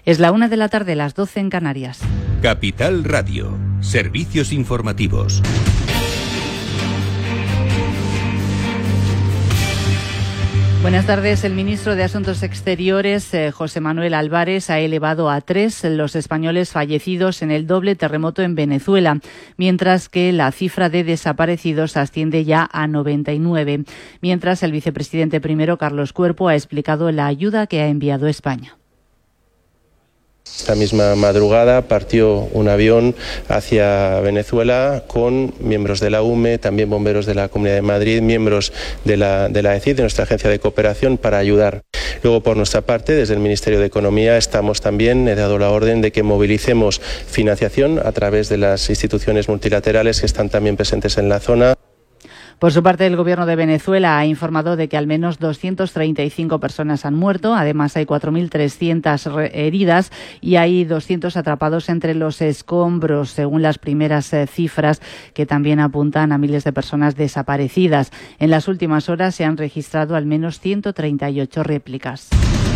Es la 1 p.m, las 12 en Canarias. Capital Radio, servicios informativos. Buenas tardes. El ministro de Asuntos Exteriores, José Manuel Álvarez, ha elevado a 3 los españoles fallecidos en el doble terremoto en Venezuela, mientras que la cifra de desaparecidos asciende ya a 99. Mientras, el vicepresidente primero, Carlos Cuerpo, ha explicado la ayuda que ha enviado España. Esta misma madrugada partió un avión hacia Venezuela con miembros de la UME, también bomberos de la Comunidad de Madrid, miembros de la ECID, de nuestra agencia de cooperación, para ayudar. Luego, por nuestra parte, desde el Ministerio de Economía estamos también, he dado la orden de que movilicemos financiación a través de las instituciones multilaterales que están también presentes en la zona. Por su parte, el Gobierno de Venezuela ha informado de que al menos 235 personas han muerto. Además, hay 4.300 heridas y hay 200 atrapados entre los escombros, según las primeras cifras, que también apuntan a miles de personas desaparecidas. En las últimas horas se han registrado al menos 138 réplicas.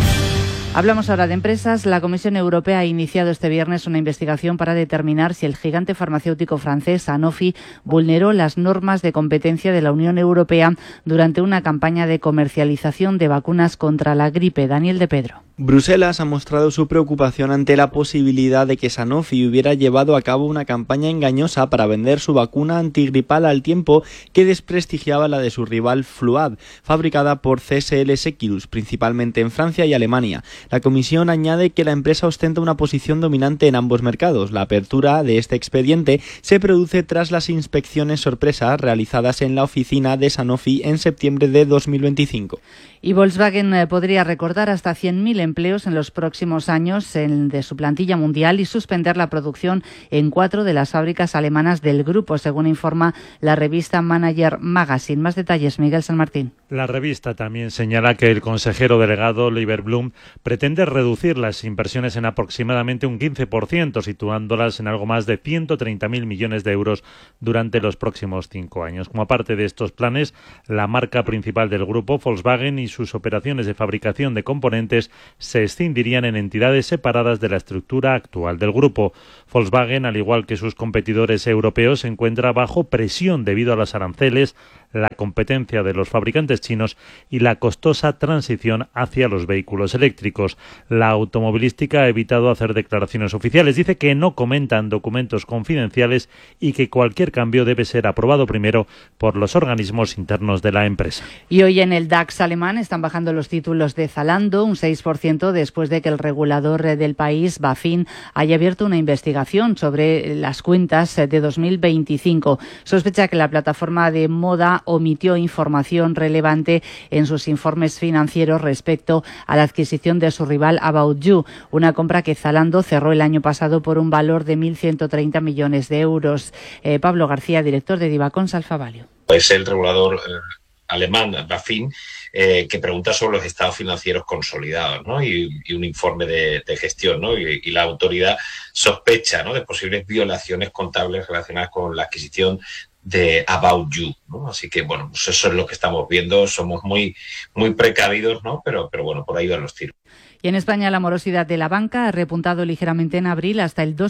Hablamos ahora de empresas. La Comisión Europea ha iniciado este viernes una investigación para determinar si el gigante farmacéutico francés Sanofi vulneró las normas de competencia de la Unión Europea durante una campaña de comercialización de vacunas contra la gripe. Daniel de Pedro. Bruselas ha mostrado su preocupación ante la posibilidad de que Sanofi hubiera llevado a cabo una campaña engañosa para vender su vacuna antigripal al tiempo que desprestigiaba la de su rival Fluad, fabricada por CSL Seqirus, principalmente en Francia y Alemania. La comisión añade que la empresa ostenta una posición dominante en ambos mercados. La apertura de este expediente se produce tras las inspecciones sorpresa realizadas en la oficina de Sanofi en septiembre de 2025. Y Volkswagen podría recortar hasta 100.000 empleos en los próximos años de su plantilla mundial y suspender la producción en 4 de las fábricas alemanas del grupo, según informa la revista Manager Magazine. Más detalles, Miguel San Martín. La revista también señala que el consejero delegado Oliver Blume pretende reducir las inversiones en aproximadamente un 15%, situándolas en algo más de 130.000 millones de euros durante los próximos 5 años. Como parte de estos planes, la marca principal del grupo, Volkswagen, y sus operaciones de fabricación de componentes se escindirían en entidades separadas de la estructura actual del grupo. Volkswagen, al igual que sus competidores europeos, se encuentra bajo presión debido a los aranceles, la competencia de los fabricantes chinos y la costosa transición hacia los vehículos eléctricos. La automovilística ha evitado hacer declaraciones oficiales. Dice que no comentan documentos confidenciales y que cualquier cambio debe ser aprobado primero por los organismos internos de la empresa. Y hoy en el DAX alemán están bajando los títulos de Zalando un 6% después de que el regulador del país, BaFin, haya abierto una investigación sobre las cuentas de 2025. Sospecha que la plataforma de moda omitió información relevante en sus informes financieros respecto a la adquisición de su rival About You, una compra que Zalando cerró el año pasado por un valor de 1.130 millones de euros. Pablo García, director de Divacons Alfa Value. Es el regulador alemán, BaFin, que pregunta sobre los estados financieros consolidados, ¿no? y un informe de gestión, ¿no? y la autoridad sospecha, ¿no?, de posibles violaciones contables relacionadas con la adquisición de About You, ¿no? Así que, bueno, pues eso es lo que estamos viendo. Somos muy precavidos, ¿no? Pero bueno, por ahí van los tiros. Y en España la morosidad de la banca ha repuntado ligeramente en abril hasta el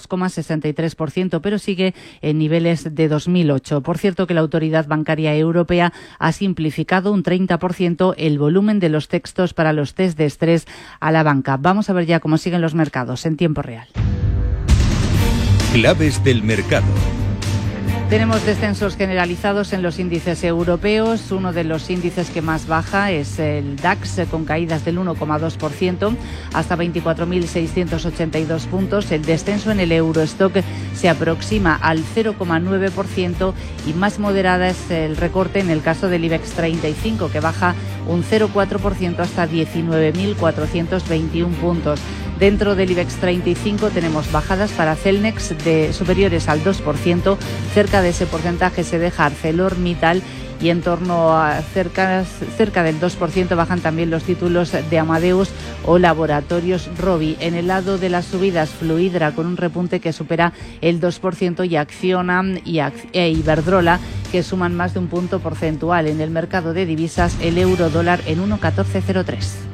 2,63%, pero sigue en niveles de 2008. Por cierto, que la Autoridad Bancaria Europea ha simplificado un 30% el volumen de los textos para los test de estrés a la banca. Vamos a ver ya cómo siguen los mercados en tiempo real. Claves del mercado. Tenemos descensos generalizados en los índices europeos. Uno de los índices que más baja es el DAX, con caídas del 1,2% hasta 24.682 puntos. El descenso en el Eurostock se aproxima al 0,9% y más moderada es el recorte en el caso del IBEX 35, que baja un 0,4% hasta 19.421 puntos. Dentro del IBEX 35 tenemos bajadas para Celnex de superiores al 2%. Cerca de ese porcentaje se deja ArcelorMittal y en torno a cerca del 2% bajan también los títulos de Amadeus o Laboratorios Rovi. En el lado de las subidas, Fluidra con un repunte que supera el 2% y Acciona e Iberdrola, que suman más de un punto porcentual. En el mercado de divisas, el euro dólar en 1,1403.